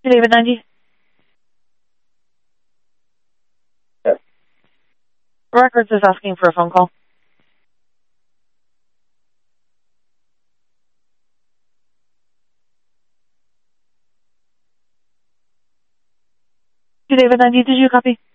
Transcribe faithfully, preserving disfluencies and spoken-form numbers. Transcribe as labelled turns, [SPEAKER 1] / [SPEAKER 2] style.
[SPEAKER 1] David ninety.
[SPEAKER 2] Yes.
[SPEAKER 1] Records is asking for a phone call. David ninety, did you copy?